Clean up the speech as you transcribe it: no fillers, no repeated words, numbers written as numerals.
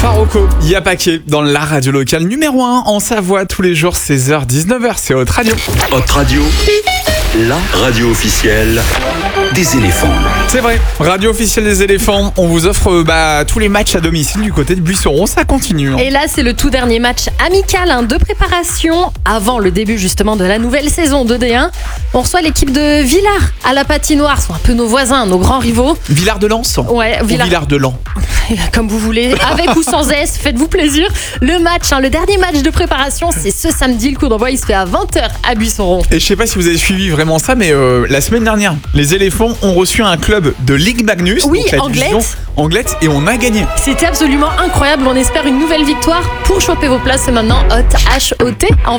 Faroko, Yapaké dans la radio locale numéro 1 en Savoie tous les jours 16h 19h, c'est Hot Radio. Hot Radio, la radio officielle des éléphants. C'est vrai, radio officielle des éléphants, on vous offre tous les matchs à domicile du côté de Buisseron, ça continue. Et là, c'est le tout dernier match amical de préparation avant le début justement de la nouvelle saison de D1. On reçoit l'équipe de Villars à la patinoire, sont un peu nos voisins, nos grands rivaux. Villars de Lens. Ouais, Villars de Lens. Comme vous voulez, avec ou sans S, faites-vous plaisir. Le match, le dernier match de préparation, c'est ce samedi. Le coup d'envoi, il se fait à 20h à Buisseron. Et je sais pas si vous avez suivi vraiment ça, mais la semaine dernière, les éléphants ont reçu un club de Ligue Magnus. Oui, donc la division Anglette, et on a gagné. C'était absolument incroyable. On espère une nouvelle victoire. Pour choper vos places, c'est maintenant Hot H-O-T.